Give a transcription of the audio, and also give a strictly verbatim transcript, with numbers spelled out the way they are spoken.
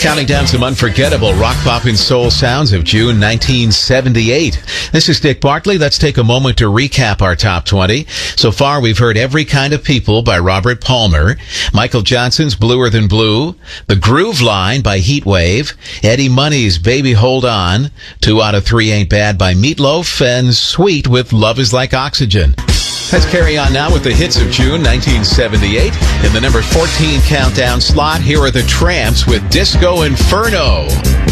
Counting down some unforgettable rock, pop, and soul sounds of June nineteen seventy-eight. This is Dick Bartley. Let's take a moment to recap our top twenty. So far, we've heard Every Kind of People by Robert Palmer, Michael Johnson's Bluer Than Blue, The Groove Line by Heatwave, Eddie Money's Baby Hold On, Two Out of Three Ain't Bad by Meatloaf, and Sweet with Love Is Like Oxygen. Let's carry on now with the hits of June nineteen seventy-eight. In the number fourteen countdown slot, here are the Tramps with Disco Inferno.